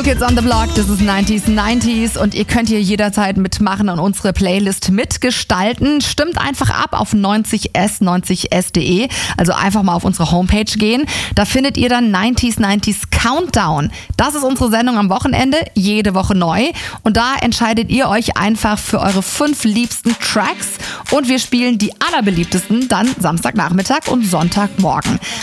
New Kids on the Block, das ist 90s und ihr könnt hier jederzeit mitmachen und unsere Playlist mitgestalten. Stimmt einfach ab auf 90s.de, also einfach mal auf unsere Homepage gehen. Da findet ihr dann 90s Countdown. Das ist unsere Sendung am Wochenende, jede Woche neu. Und da entscheidet ihr euch einfach für eure 5 liebsten Tracks und wir spielen die allerbeliebtesten dann Samstagnachmittag und Sonntagmorgen.